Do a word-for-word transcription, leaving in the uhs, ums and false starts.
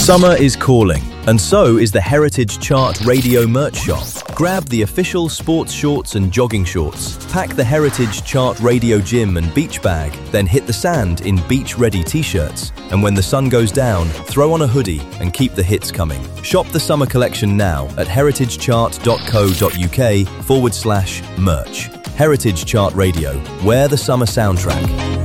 Summer is calling, and so is the Heritage Chart Radio merch shop. Grab the official sports shorts and jogging shorts, pack the Heritage Chart Radio gym and beach bag, then hit the sand in beach-ready t-shirts. And when the sun goes down, throw on a hoodie and keep the hits coming. Shop the summer collection now at heritagechart.co.uk forward slash merch. Heritage Chart Radio, wear the summer soundtrack.